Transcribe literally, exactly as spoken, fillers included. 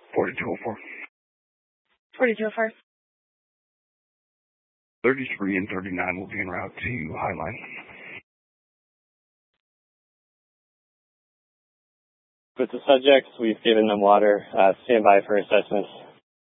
forty-two oh four. forty-two oh four. thirty-three and thirty-nine will be en route to Highline. With the subjects, we've given them water. Uh, stand by for assessments.